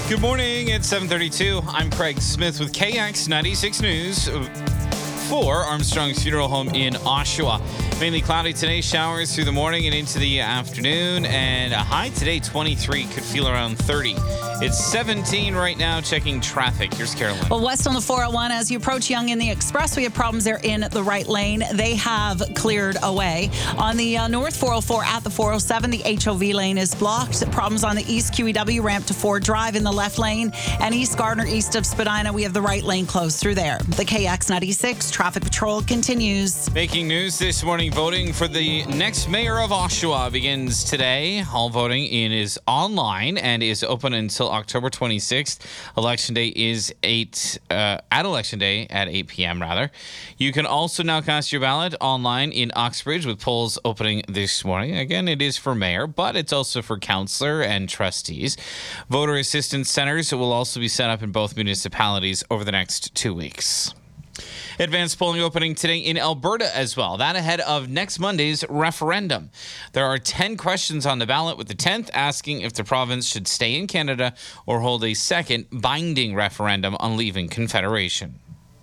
Good morning. It's 7:32. I'm Craig Smith with KX 96 News for Armstrong's Funeral Home in Oshawa. Mainly cloudy today, showers through the morning and into the afternoon, and a high today, 23, could feel around 30. It's 17 right now. Checking traffic. Here's Carolyn. Well, west on the 401, as you approach Yonge in the Express, we have problems there in the right lane. They have cleared away. On the north 404 at the 407, the HOV lane is blocked. Problems on the east QEW ramp to Ford Drive in the left lane, and East Gardner east of Spadina, we have the right lane closed through there. The KX 96 traffic patrol continues. Making news this morning, voting for the next mayor of Oshawa begins today. All voting is online and is open until October 26th. Election day is at Election Day at 8 p.m. You can also now cast your ballot online in Oxbridge with polls opening this morning. Again, it is for mayor, but it's also for councillor and trustees. Voter assistance centers will also be set up in both municipalities over the next 2 weeks. Advanced polling opening today in Alberta as well. That ahead of next Monday's referendum. There are 10 questions on the ballot, with the 10th asking if the province should stay in Canada or hold a second binding referendum on leaving Confederation.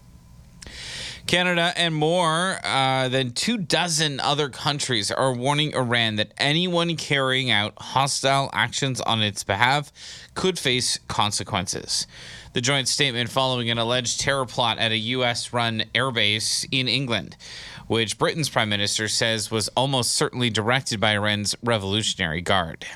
Canada and more than 24 other countries are warning Iran that anyone carrying out hostile actions on its behalf could face consequences. The joint statement following an alleged terror plot at a U.S.-run airbase in England, which Britain's Prime Minister says was almost certainly directed by Iran's Revolutionary Guard.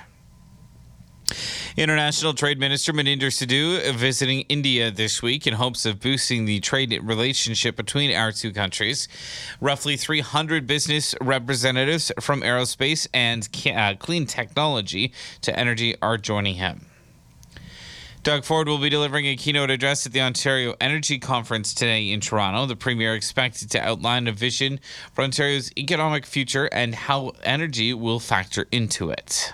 International Trade Minister Maninder Sidhu visiting India this week in hopes of boosting the trade relationship between our two countries. Roughly 300 business representatives from aerospace and clean technology to energy are joining him. Doug Ford will be delivering a keynote address at the Ontario Energy Conference today in Toronto. The Premier expected to outline a vision for Ontario's economic future and how energy will factor into it.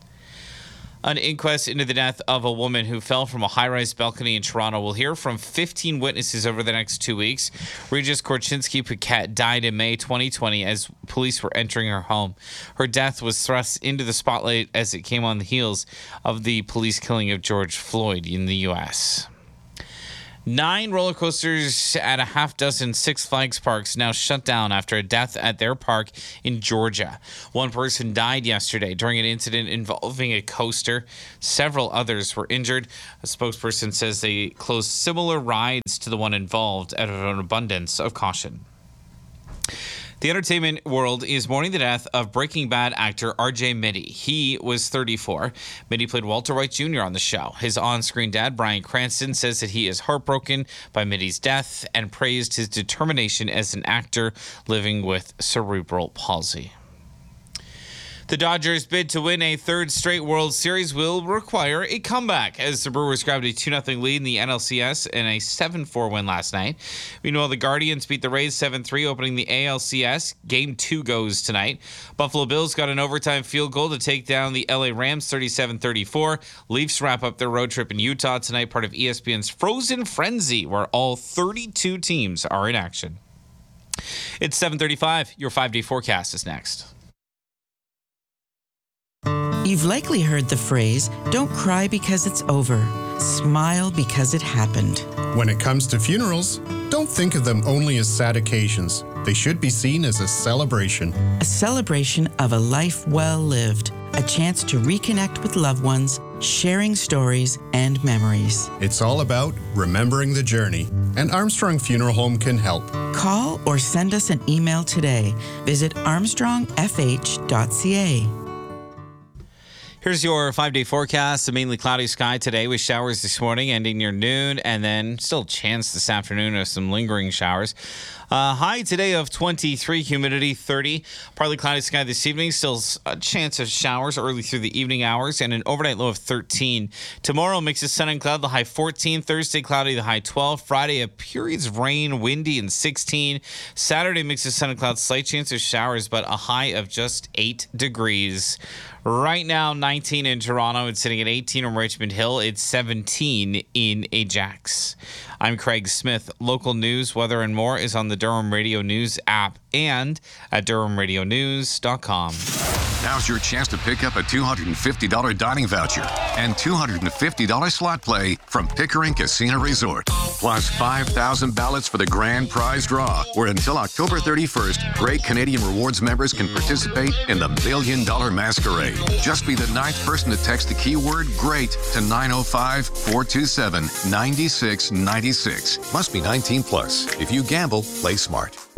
An inquest into the death of a woman who fell from a high-rise balcony in Toronto will hear from 15 witnesses over the next 2 weeks. Regis Korchinski-Paquette died in May 2020 as police were entering her home. Her death was thrust into the spotlight as it came on the heels of the police killing of George Floyd in the U.S. 9 roller coasters at a half dozen Six Flags parks now shut down after a death at their park in Georgia. One person died yesterday during an incident involving a coaster. Several others were injured. A spokesperson says they closed similar rides to the one involved out of an abundance of caution. The entertainment world is mourning the death of Breaking Bad actor R.J. Mitte. He was 34. Mitte played Walter White Jr. on the show. His on-screen dad, Bryan Cranston, says that he is heartbroken by Mitte's death and praised his determination as an actor living with cerebral palsy. The Dodgers' bid to win a third straight World Series will require a comeback as the Brewers grabbed a 2-0 lead in the NLCS in a 7-4 win last night. Meanwhile, the Guardians beat the Rays 7-3, opening the ALCS. Game 2 goes tonight. Buffalo Bills got an overtime field goal to take down the LA Rams 37-34. Leafs wrap up their road trip in Utah tonight, part of ESPN's Frozen Frenzy, where all 32 teams are in action. It's 7:35. Your 5-day forecast is next. You've likely heard the phrase, don't cry because it's over. Smile because it happened. When it comes to funerals, don't think of them only as sad occasions. They should be seen as a celebration. A celebration of a life well lived. A chance to reconnect with loved ones, sharing stories and memories. It's all about remembering the journey, and Armstrong Funeral Home can help. Call or send us an email today. Visit armstrongfh.ca. Here's your 5-day forecast. A mainly cloudy sky today with showers this morning ending near noon, and then still a chance this afternoon of some lingering showers. High today of 23, humidity 30. Partly cloudy sky this evening. Still a chance of showers early through the evening hours, and an overnight low of 13. Tomorrow mix of sun and cloud, the high 14. Thursday cloudy, the high 12. Friday, a periods of rain, windy, and 16. Saturday mix of sun and cloud, slight chance of showers, but a high of just 8 degrees. Right now, 19 in Toronto. It's sitting at 18 in Richmond Hill. It's 17 in Ajax. I'm Craig Smith. Local news, weather, and more is on the Durham Radio News app and at durhamradionews.com. Now's your chance to pick up a $250 dining voucher and $250 slot play from Pickering Casino Resort. Plus 5,000 ballots for the grand prize draw, where until October 31st, Great Canadian Rewards members can participate in the $1 Million Masquerade. Just be the 9th person to text the keyword GREAT to 905-427-9696. Must be 19 plus. If you gamble, play smart.